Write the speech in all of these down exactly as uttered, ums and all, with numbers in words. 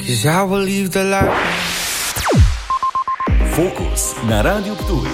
'Cause I will leave the light. Fokus na Radiu Ptuj.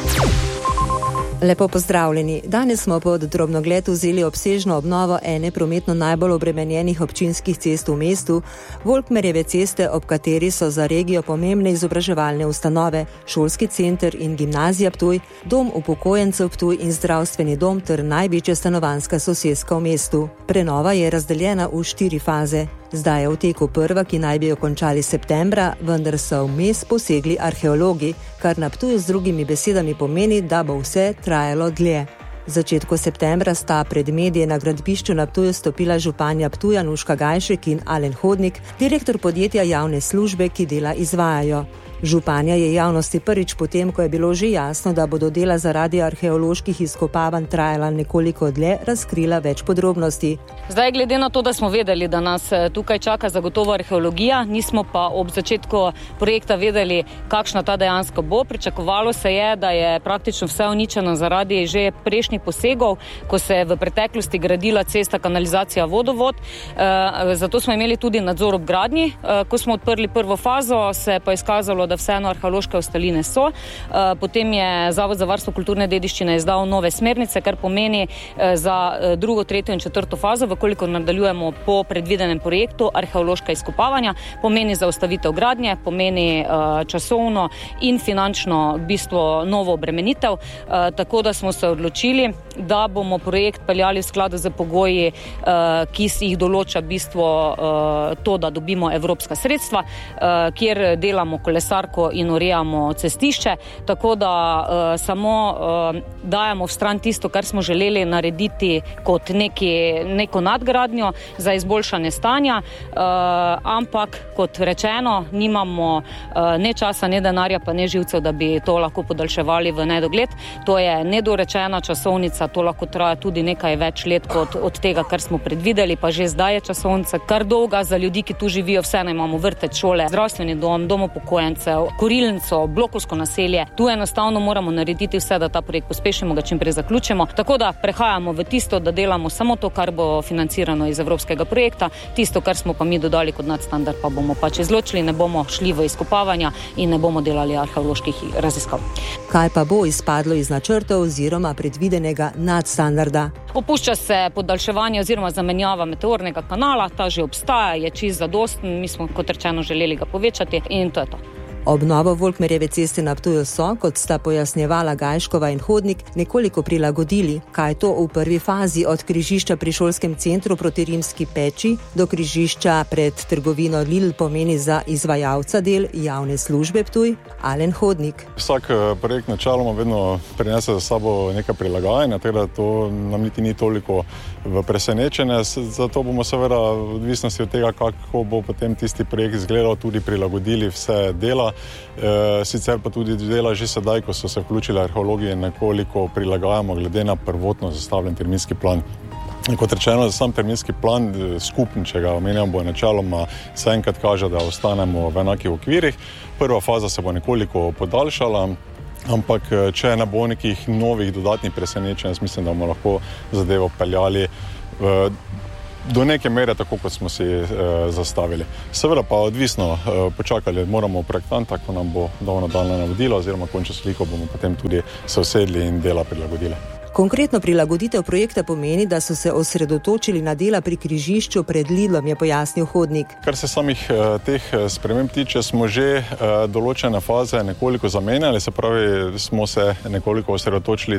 Lepo pozdravljeni. Danes smo pod drobnogled vzeli obsežno obnovo ene prometno najbolj obremenjenih občinskih cest v mestu, Volkmerjeve ceste, ob kateri so za regijo pomembne izobraževalne ustanove, šolski center in gimnazija Ptuj, dom upokojencev Ptuj in zdravstveni dom ter največja stanovanjska soseska v mestu. Prenova je razdeljena v štiri faze. Zdaj je v teku prva, ki naj bi jo končali septembra, vendar so vmes posegli arheologi, kar na Ptuju z drugimi besedami pomeni, da bo vse trajalo dlje. V začetku septembra sta pred medije na gradbišču na Ptuju stopila županja Ptuja Nuška Gajšek in Alen Hodnik, direktor podjetja javne službe, ki dela izvajajo. Županja je javnosti prvič potem, ko je bilo že jasno, da bodo dela zaradi arheoloških izkopavanj trajala nekoliko dlje, razkrila več podrobnosti. Zdaj, glede na to, da smo vedeli, da nas tukaj čaka zagotovo arheologija, nismo pa ob začetku projekta vedeli, kakšna ta dejansko bo. Pričakovalo se je, da je praktično vse uničeno zaradi že prejšnjih posegov, ko se je v preteklosti gradila cesta, kanalizacija, vodovod. E, zato smo imeli tudi nadzor ob gradnji. E, ko smo odprli prvo fazo, se je pa izkazalo, da vseeno arheološke ostaline so. Potem je Zavod za varstvo kulturne dediščine izdal nove smernice, kar pomeni za drugo, tretjo in četrto fazo, vkolikor nadaljujemo po predvidenem projektu, arheološka izkopavanja, pomeni zaustavitev gradnje, pomeni časovno in finančno bistvo novo obremenitev, tako da smo se odločili, da bomo projekt peljali v skladu z pogoji, ki si jih določa bistvo to, da dobimo evropska sredstva, kjer delamo kolesar in urejamo cestišče, tako da uh, samo uh, dajemo v stran tisto, kar smo želeli narediti kot neki, neko nadgradnjo za izboljšanje stanja, uh, ampak kot rečeno, nimamo uh, ne časa, ne denarja, pa ne živcev, da bi to lahko podaljševali v nedogled. To je nedorečena časovnica, to lahko traja tudi nekaj več let kot od tega, kar smo predvideli, pa že zdaj je časovnica kar dolga za ljudi, ki tu živijo, vseeno imamo vrtec, šole, zdravstveni dom, dom upokojencev, korilnico, blokovsko naselje. Tu enostavno moramo narediti vse, da ta projekt pospešimo, ga čim prej zaključimo. Tako da prehajamo v tisto, da delamo samo to, kar bo financirano iz evropskega projekta, tisto, kar smo pa mi dodali kot nadstandard, pa bomo pač izločili, ne bomo šli v izkopavanja in ne bomo delali arheoloških raziskav. Kaj pa bo izpadlo iz načrtov oziroma predvidenega nadstandarda? Opušča se podaljševanje oziroma zamenjava meteornega kanala, ta že obstaja, je čisto zadosten, mi smo kot rečeno želeli ga povečati in to je to. Obnovo Volkmerjeve ceste na Ptuju so, kot sta pojasnjevala Gajškova in Hodnik, nekoliko prilagodili. Kaj to v prvi fazi od križišča pri šolskem centru proti Rimski peči do križišča pred trgovino Lidl pomeni za izvajalca del javne službe Ptuj? Alen Hodnik. Vsak projekt načeloma vedno prinese za sabo nekaj prilagajanja, tako da to nam niti ni toliko v presenečenje. Zato bomo seveda v odvisnosti od tega, kako bo potem tisti projekt izgledal, tudi prilagodili vse dela. E, sicer pa tudi dela že sedaj, ko so se vključili arheologi, nekoliko prilagajamo glede na prvotno zastavljen terminski plan. Kot rečeno, sam terminski plan skupni, če ga omenjam, bo načeloma se enkrat kaže, da ostanemo v enakih okvirih. Prva faza se bo nekoliko podaljšala, ampak če ne bo nekih novih dodatnih presenečenj, mislim, da bomo lahko zadevo peljali v do neke mere tako, kot smo si e, zastavili. Seveda pa odvisno, e, počakali moramo projektanta, ko nam bo dal nadaljnje navodilo oziroma končno sliko bomo potem tudi se usedli in dela prilagodili. Konkretno prilagoditev projekta pomeni, da so se osredotočili na dela pri križišču pred Lidlom, je pojasnil Hodnik. Kar se samih eh, teh sprememb tiče, smo že eh, določene faze nekoliko zamenjali, se pravi, smo se nekoliko osredotočili